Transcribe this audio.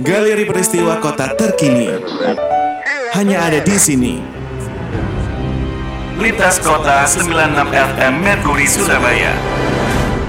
Galeri peristiwa kota terkini hanya ada di sini. Lintas Kota 96 FM Mercury Surabaya.